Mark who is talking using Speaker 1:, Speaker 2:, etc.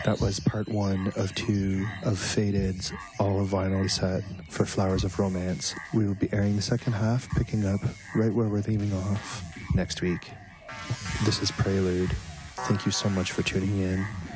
Speaker 1: That was part one of two of Faded's all of vinyl set for Flowers of Romance. We will be airing the second half, picking up right where we're leaving off next week. This is Prelude. Thank you so much for tuning in.